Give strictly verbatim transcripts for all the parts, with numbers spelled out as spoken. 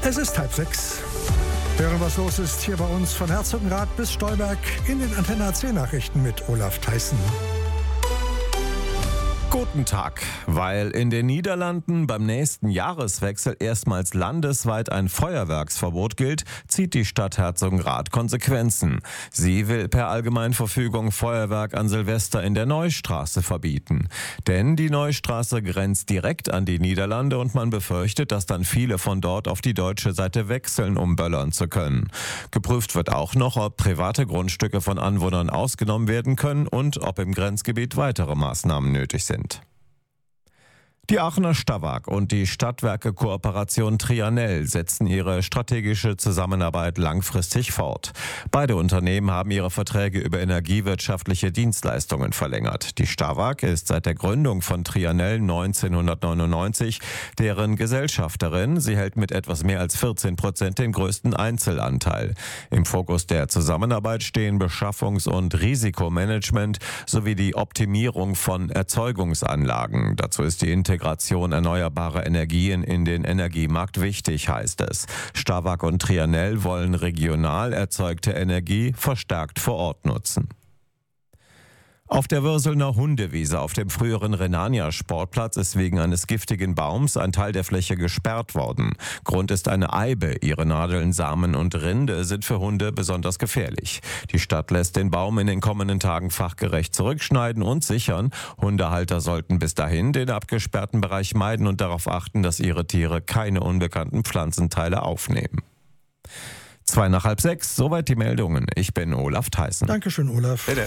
Es ist halb sechs. Hören, was los ist hier bei uns von Herzogenrath bis Stolberg in den Antenne A C Nachrichten mit Olaf Theissen. Guten Tag. Weil in den Niederlanden beim nächsten Jahreswechsel erstmals landesweit ein Feuerwerksverbot gilt, zieht die Stadt Herzogenrath Konsequenzen. Sie will per Allgemeinverfügung Feuerwerk an Silvester in der Neustraße verbieten. Denn die Neustraße grenzt direkt an die Niederlande und man befürchtet, dass dann viele von dort auf die deutsche Seite wechseln, um böllern zu können. Geprüft wird auch noch, ob private Grundstücke von Anwohnern ausgenommen werden können und ob im Grenzgebiet weitere Maßnahmen nötig sind. Die Aachener Stawag und die Stadtwerke-Kooperation Trianel setzen ihre strategische Zusammenarbeit langfristig fort. Beide Unternehmen haben ihre Verträge über energiewirtschaftliche Dienstleistungen verlängert. Die Stawag ist seit der Gründung von Trianel neunzehnhundertneunundneunzig deren Gesellschafterin. Sie hält mit etwas mehr als vierzehn Prozent den größten Einzelanteil. Im Fokus der Zusammenarbeit stehen Beschaffungs- und Risikomanagement sowie die Optimierung von Erzeugungsanlagen. Dazu ist die Integration Integration erneuerbarer Energien in den Energiemarkt wichtig, heißt es. Stawag und Trianel wollen regional erzeugte Energie verstärkt vor Ort nutzen. Auf der Würselner Hundewiese auf dem früheren Renania-Sportplatz ist wegen eines giftigen Baums ein Teil der Fläche gesperrt worden. Grund ist eine Eibe. Ihre Nadeln, Samen und Rinde sind für Hunde besonders gefährlich. Die Stadt lässt den Baum in den kommenden Tagen fachgerecht zurückschneiden und sichern. Hundehalter sollten bis dahin den abgesperrten Bereich meiden und darauf achten, dass ihre Tiere keine unbekannten Pflanzenteile aufnehmen. Zwei nach halb sechs, soweit die Meldungen. Ich bin Olaf Theissen. Dankeschön, Olaf. Bitte.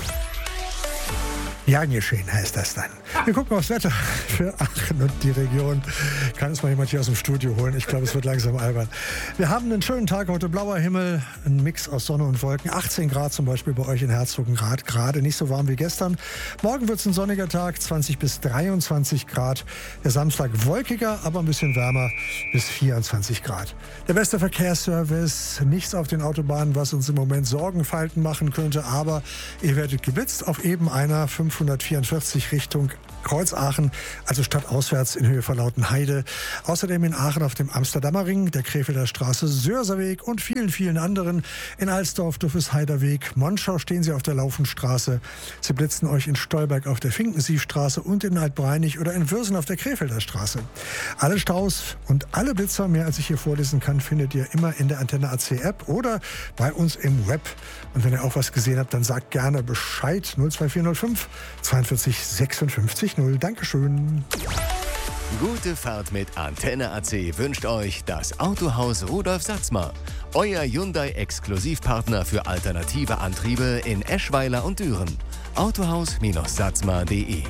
Ja, geschehen heißt das dann. Wir gucken aufs Wetter für Aachen und die Region. Kann uns mal jemand hier aus dem Studio holen? Ich glaube, es wird langsam albern. Wir haben einen schönen Tag heute, blauer Himmel, ein Mix aus Sonne und Wolken. achtzehn Grad zum Beispiel bei euch in Herzogenrath, gerade nicht so warm wie gestern. Morgen wird es ein sonniger Tag, zwanzig bis dreiundzwanzig Grad. Der Samstag wolkiger, aber ein bisschen wärmer, bis vierundzwanzig Grad. Der beste Verkehrsservice, nichts auf den Autobahnen, was uns im Moment Sorgenfalten machen könnte, aber ihr werdet geblitzt auf eben einer fünfhundertvierundvierzig Richtung Kreuzaachen, also stadtauswärts in Höhe von Lautenheide. Außerdem in Aachen auf dem Amsterdamer Ring, der Krefelder Straße, Sörserweg und vielen, vielen anderen. In Alsdorf, Duffesheider Weg, Monschau stehen Sie auf der Laufenstraße. Sie blitzen euch in Stolberg auf der Finkensiefstraße und in Altbreinig oder in Würsen auf der Krefelder Straße. Alle Staus und alle Blitzer, mehr als ich hier vorlesen kann, findet ihr immer in der Antenne A C App oder bei uns im Web. Und wenn ihr auch was gesehen habt, dann sagt gerne Bescheid. null zwei vier null fünf zweiundvierzig sechsundfünfzig null. Dankeschön. Gute Fahrt mit Antenne A C wünscht euch das Autohaus Rudolf Satzmer. Euer Hyundai-Exklusivpartner für alternative Antriebe in Eschweiler und Düren. autohaus Satzmer punkt de.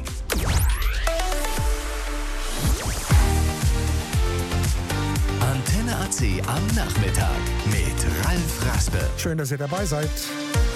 Antenne A C am Nachmittag mit Ralf Raspe. Schön, dass ihr dabei seid.